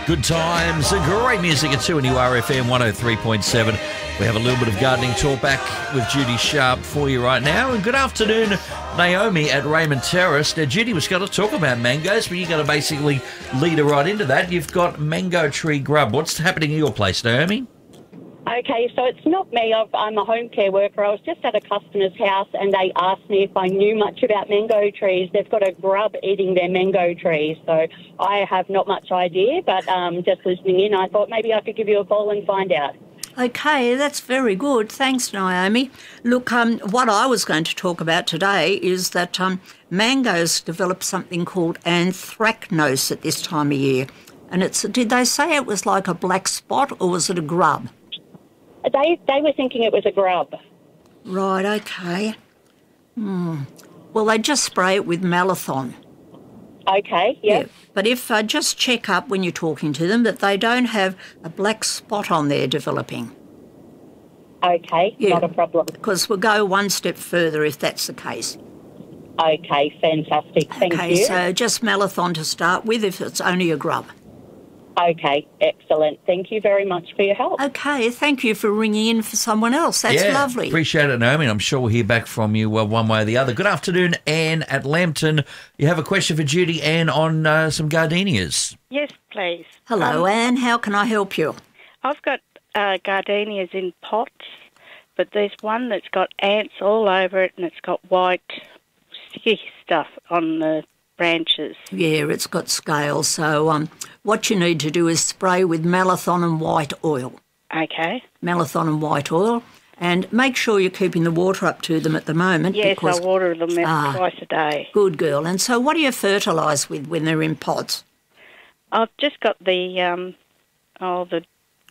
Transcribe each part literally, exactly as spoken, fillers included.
Good times and great music at two and U R F M one oh three point seven. We have a little bit of gardening talk back with Judy Sharp for you right now. And good afternoon, Naomi at Raymond Terrace. Now, Judy was going to talk about mangoes, but you're going to basically lead her right into that. You've got mango tree grub. What's happening at your place, Naomi? Okay, so it's not me. I've, I'm a home care worker. I was just at a customer's house and they asked me if I knew much about mango trees. They've got a grub eating their mango trees, so I have not much idea, but um, just listening in, I thought maybe I could give you a call and find out. Okay, that's very good. Thanks, Naomi. Look, um, what I was going to talk about today is that um, mangoes develop something called anthracnose at this time of year. And it's, did they say it was like a black spot or was it a grub? They they were thinking it was a grub. Right, okay. Hmm. Well, they just spray it with Malathion. Okay, yep. Yeah. But if uh, just check up when you're talking to them that they don't have a black spot on there developing. Okay, Yeah. not a problem. Because we'll go one step further if that's the case. Okay, fantastic. Thank okay, you. so just Malathion to start with if it's only a grub. Okay, excellent. Thank you very much for your help. Okay, thank you for ringing in for someone else. That's yeah, lovely. Appreciate it, Naomi. I'm sure we'll hear back from you uh, one way or the other. Good afternoon, Anne at Lambton. You have a question for Judy, Anne, on uh, some gardenias. Yes, please. Hello, Um, Anne. How can I help you? I've got uh, gardenias in pots, but there's one that's got ants all over it and it's got white sticky stuff on the branches. Yeah, it's got scales. So um, what you need to do is spray with Malathion and white oil. Okay. Malathion and white oil. And make sure you're keeping the water up to them at the moment. Yes, because, I water them Ah. twice a day. Good girl. And so what do you fertilise with when they're in pots? I've just got the, um, oh, the...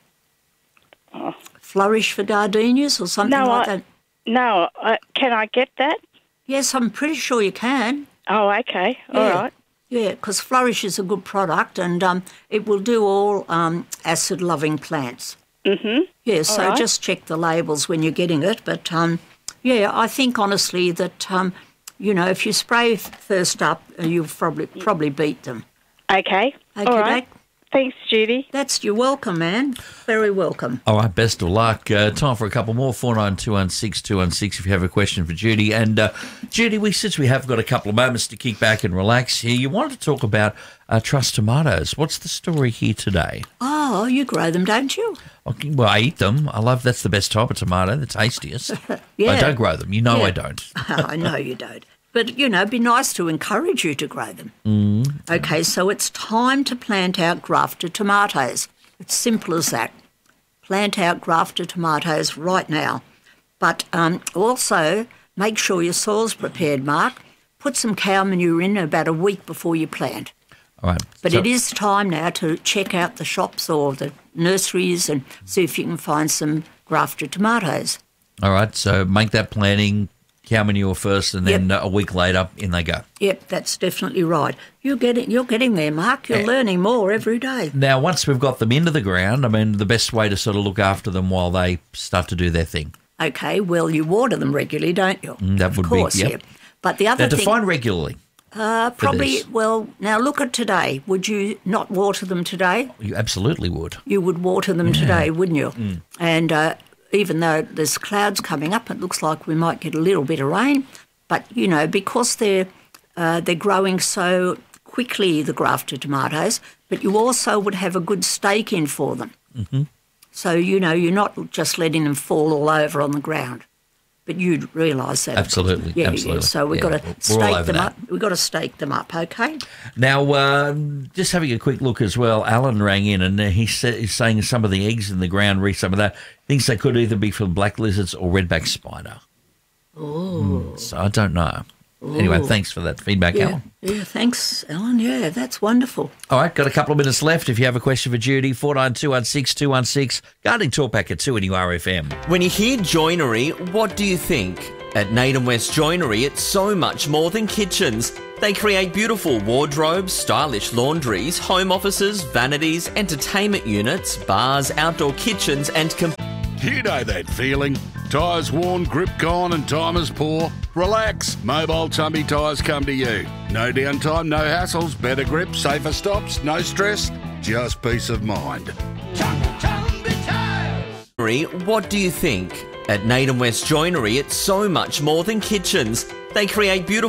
Oh. Flourish for gardenias or something No, like I- that? No, I, can I get that? Yes, I'm pretty sure you can. Oh, okay. All Yeah. right. Yeah, because Flourish is a good product and um, it will do all um, acid-loving plants. Mm-hmm. Yeah, so All right. just check the labels when you're getting it. But, um, yeah, I think honestly that, um, you know, if you spray first up, uh, you'll probably probably beat them. Okay. Okay, All right. Dave? Thanks, Judy. That's, you're welcome, man. Very welcome. All right, best of luck. Uh, time for a couple more. four nine two one six two one six if you have a question for Judy. And, uh, Judy, we since we have got a couple of moments to kick back and relax here, you wanted to talk about uh, Trust Tomatoes. What's the story here today? Oh, you grow them, don't you? Okay, well, I eat them. I love, that's the best type of tomato, the tastiest. Yeah. I don't grow them. You know Yeah. I don't. I know you don't. But, you know, it'd be nice to encourage you to grow them. Mm. Okay, so it's time to plant out grafted tomatoes. It's simple as that. Plant out grafted tomatoes right now. But um, also make sure your soil's prepared, Mark. Put some cow manure in about a week before you plant. All right. But So- it is time now to check out the shops or the nurseries and see if you can find some grafted tomatoes. All right, so make that planting, cow manure first, and then uh, a week later, in they go. Yep, that's definitely right. You're getting, you're getting there, Mark. You're Eh. learning more every day. Now, once we've got them into the ground, I mean, the best way to sort of look after them while they start to do their thing. Okay, well, you water them regularly, don't you? Mm, that would of be- course, yep. yeah. But the other Now, thing, define regularly. uh, probably, this. well, now look at today. Would you not water them today? You absolutely would. You would water them today, wouldn't you? Mm. And uh, even though there's clouds coming up, it looks like we might get a little bit of rain. But, you know, because they're, uh, they're growing so quickly, the grafted tomatoes, but you also would have a good stake in for them. Mm-hmm. So, you know, you're not just letting them fall all over on the ground. But you'd realise that. Absolutely, Yeah, absolutely. yeah. So we've Yeah, got we're all to stake over them that. up. We've got to stake them up, okay? Now, um, just having a quick look as well, Alan rang in and he sa- he's saying some of the eggs in the ground, read some of that, thinks they could either be from black lizards or redback spider. Oh. So I don't know. Anyway, Ooh. thanks for that feedback, Yeah, Alan. yeah, thanks, Ellen. Yeah, that's wonderful. All right, got a couple of minutes left. If you have a question for Judy, four nine two one six two one six, Gardening Talkback at two and U R F M. When you hear joinery, what do you think? At Naden West Joinery, it's so much more than kitchens. They create beautiful wardrobes, stylish laundries, home offices, vanities, entertainment units, bars, outdoor kitchens and... Com- You know that feeling. Tyres worn, grip gone and time is poor. Relax, Mobile Tumby Tyres come to you. No downtime, no hassles, better grip, safer stops, no stress. just peace of mind. What do you think? At Naden West Joinery, it's so much more than kitchens. They create beautiful